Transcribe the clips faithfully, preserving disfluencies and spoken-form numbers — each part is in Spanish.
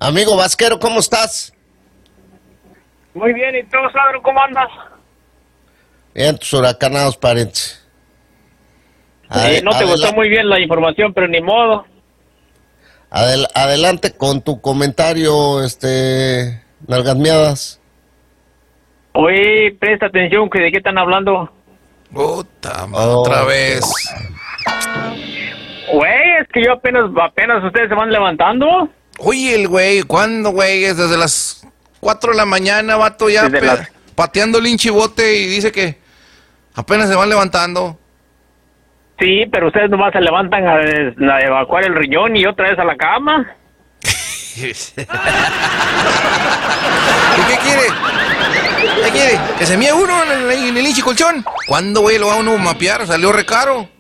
Amigo Vasquero, ¿cómo estás? Muy bien, ¿y tú, Sandro, cómo andas? Bien, tus huracanados parientes. Sí, no te gustó muy bien la información, pero ni modo. Adel adelante con tu comentario, este, nalgas miadas. Oye, presta atención, que ¿de qué están hablando? Puta, oh, otra vez. Güey, es que yo apenas, apenas ustedes se van levantando. Oye, el güey, ¿cuándo, güey? Es desde las cuatro de la mañana, vato, ya pe las... pateando el hinchibote y dice que apenas se van levantando. Sí, pero ustedes nomás se levantan a, a evacuar el riñón y otra vez a la cama. ¿Y qué quiere? ¿Qué quiere? ¿Que se mía uno en el, en el hinchi colchón? ¿Cuándo, güey, lo va uno a mapear? Salió re caro.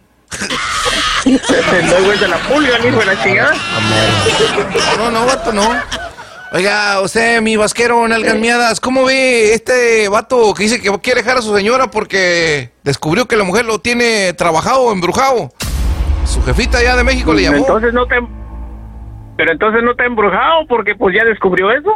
No, güey, de la pulga, hijo de la chingada. No, no, vato, no. Oiga, usted, mi vasquero, nalgas miadas, ¿cómo ve este vato que dice que quiere dejar a su señora porque descubrió que la mujer lo tiene trabajado, embrujado? Su jefita allá de México le llamó. Entonces no te... Pero entonces no te ha embrujado porque pues ya descubrió eso.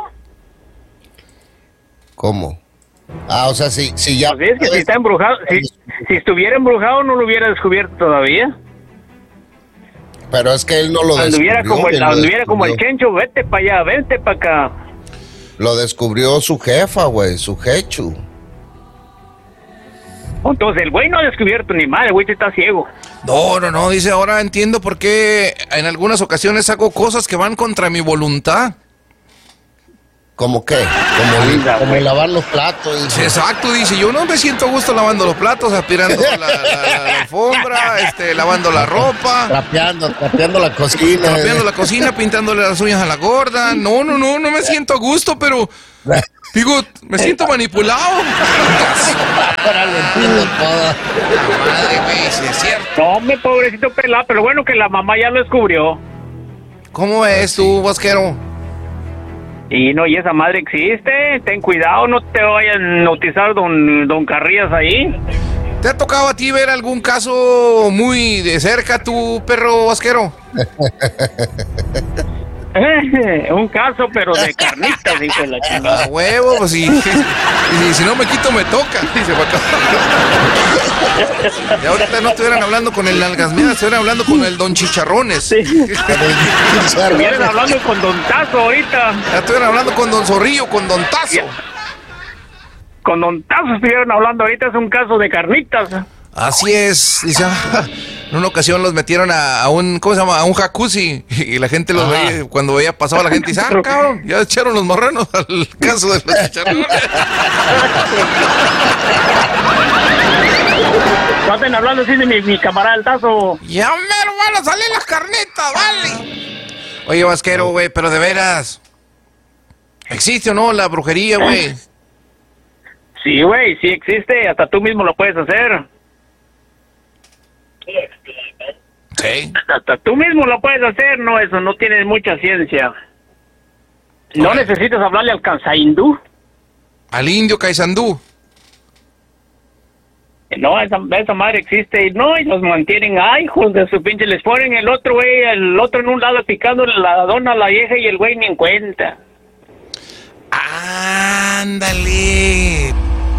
¿Cómo? Ah, o sea, si, si ya... Pues es que si está embrujado, si, si estuviera embrujado no lo hubiera descubierto todavía. Pero es que él no lo anduviera descubrió. Como el, anduviera como el Chencho, vete para allá, vete para acá. Lo descubrió su jefa, güey, su jechu. Entonces el güey no ha descubierto ni madre, el güey está ciego. No, no, no, dice, ahora entiendo por qué en algunas ocasiones hago cosas que van contra mi voluntad. ¿Cómo qué? Como, Linda, como lavar los platos. Dice. Exacto, dice, yo no me siento a gusto lavando los platos, aspirando la, la, la, la alfombra, este, lavando la ropa. Trapeando, trapeando la cocina. Trapeando la cocina, pintándole las uñas a la gorda. No, no, no, no me siento a gusto, pero... Digo, me siento manipulado. Ahora lo entiendo todo. La madre, güey, sí es cierto. No, mi pobrecito pelado, pero bueno que la mamá ya lo descubrió. ¿Cómo ves tú, vasquero? Y no, y esa madre existe, ten cuidado, no te vayan a notizar don, don Carrillas ahí. ¿Te ha tocado a ti ver algún caso muy de cerca, tu perro vasquero? Eh, un caso, pero de carnitas, dice la chingada. A huevo, pues sí. Y si no me quito, me toca. Dice, y ahorita no estuvieran hablando con el nalgas miadas, estuvieran hablando con el don Chicharrones. Sí. Estuvieran hablando con don Tazo ahorita. Ya estuvieran hablando con don Zorrillo, con don Tazo. Con don Tazo estuvieran hablando ahorita, es un caso de carnitas. Así es, dice, en una ocasión los metieron a, a un, ¿cómo se llama? A un jacuzzi, y la gente los ah. veía, cuando veía, pasaba la gente y dice, ah, cabrón, ya echaron los marranos al caso de los chicharrones. Están hablando así de mi, mi camarada el Tazo. Ya mero van a salir las carnitas, vale. Oye, vasquero, güey, pero de veras, ¿existe o no la brujería, güey? Sí, güey, sí existe, hasta tú mismo lo puedes hacer. Sí. Hasta tú mismo lo puedes hacer, no, eso no tiene mucha ciencia. No okay. Necesitas hablarle al Caizandú. Al indio Caizandú. No, esa, esa madre existe, y no, y los mantienen, ay, hijos de su pinche, les ponen el otro güey, el otro en un lado picando la dona a la vieja y el güey ni en cuenta. Ándale.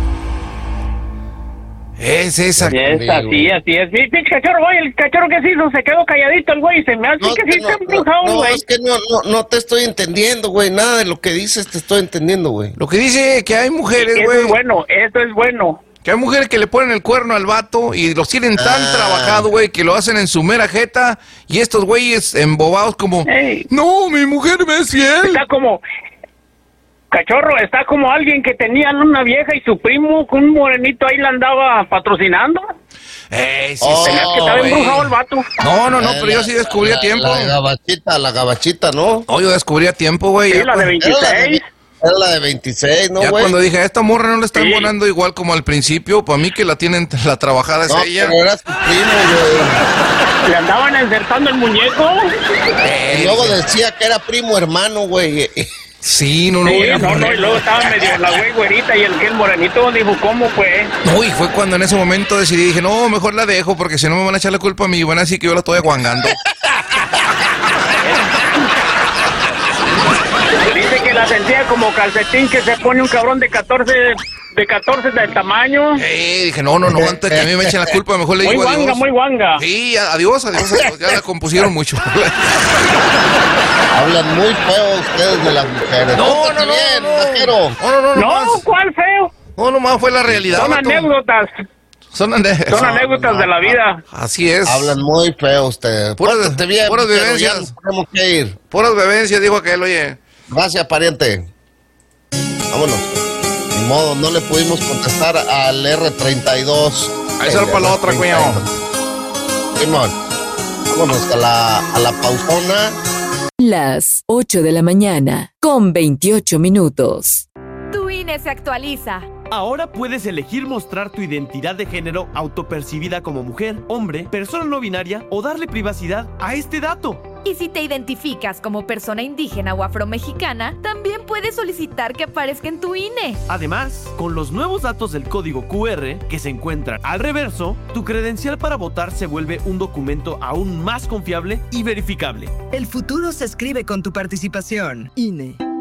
Es esa. Es así, así es. Mi pinche cachorro, güey, el cachorro que se hizo, se quedó calladito el güey, se me hace no, que sí no, está embrujado, güey. No, no, es que no, no, no te estoy entendiendo, güey, nada de lo que dices te estoy entendiendo, güey. Lo que dice que hay mujeres, güey. Eso es bueno, eso es bueno. Que hay mujeres que le ponen el cuerno al vato y los tienen tan ah. trabajado, güey, que lo hacen en su mera jeta, y estos güeyes embobados como, hey. No, mi mujer me es fiel. Está como... Cachorro, está como alguien que tenía una vieja y su primo con un morenito ahí la andaba patrocinando. Ey, sí, oh, tenías que estar embrujado el vato. No, no, no, eh, pero la, yo sí descubrí a tiempo. La gabachita, la gabachita, ¿no? Oh, yo descubrí a tiempo, güey. Sí, la de veintiséis. Era la de veintiséis, ¿no, güey? Ya wey? Cuando dije, a esta morra no le están sí. Bonando igual como al principio, para mí que la tienen, la trabajada no, es ella. Pero era su primo, güey. Le andaban insertando el muñeco. Eh, y luego decía que era primo hermano, güey. Sí, no, no. Sí, no, no, y luego estaba medio la güey güerita y el que el morenito dijo, ¿cómo fue? No, y fue cuando en ese momento decidí, dije, no, mejor la dejo porque si no me van a echar la culpa a mí y van a decir que yo la estoy aguangando. era como calcetín que se pone un cabrón de catorce, de catorce de tamaño. Eh, dije, no, no, no, antes que a mí me echen la culpa, mejor le Muy digo guanga, adiós. muy guanga. Sí, adiós, adiós, adiós, ya la compusieron mucho. Hablan muy feo ustedes de las mujeres. No, Pórtate no, no, bien, no. vaquero. No, no, no, no, No, más. ¿cuál feo? No, nomás fue la realidad. Son vato. anécdotas, Son anécdotas. son anécdotas de la vida. Así es. Hablan muy feo ustedes. Puras- Pórtate bien, puras vaquero, ya vivencias. nos tenemos que ir. Puras bebencias, dijo aquel, oye. Gracias, pariente. Vámonos. Ni modo, no le pudimos contestar al R treinta y dos. Ahí será para la otra, cuñado. Simón. Vámonos a la, a la pausona. Las ocho de la mañana, con veintiocho minutos. Tu I N E se actualiza. Ahora puedes elegir mostrar tu identidad de género autopercibida como mujer, hombre, persona no binaria o darle privacidad a este dato. Y si te identificas como persona indígena o afromexicana, también puedes solicitar que aparezca en tu I N E. Además, con los nuevos datos del código Q R que se encuentran al reverso, tu credencial para votar se vuelve un documento aún más confiable y verificable. El futuro se escribe con tu participación. I N E.